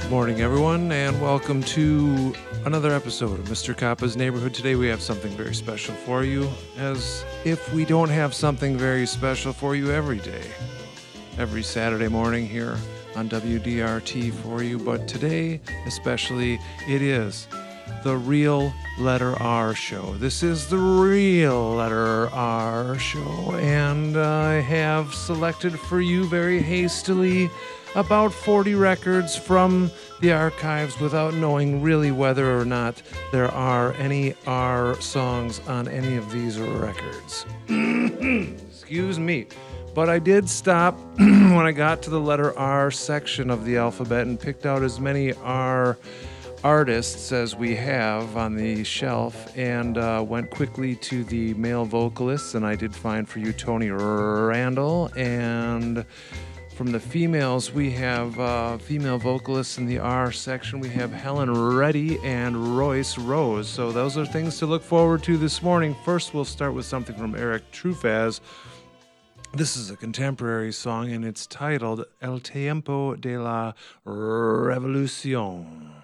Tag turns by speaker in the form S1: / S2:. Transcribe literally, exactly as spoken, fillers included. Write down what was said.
S1: Morning, everyone, and welcome to another episode of Mister Kappa's Neighborhood. Today we have something very special for you, as if we don't have something very special for you every day, every Saturday morning here on W D R T for you. But today, especially, it is the Real Letter R Show. This is the Real Letter R Show, and I have selected for you very hastily about forty records from the archives without knowing really whether or not there are any R songs on any of these records. Excuse me. But I did stop when I got to the letter R section of the alphabet and picked out as many R artists as we have on the shelf, and uh, went quickly to the male vocalists, and I did find for you Tony Randall. And from the females, we have uh, female vocalists in the R section. We have Helen Reddy and Royce Rose. So those are things to look forward to this morning. First, we'll start with something from Eric Truffaz. This is a contemporary song, and it's titled El Tiempo de la Revolución.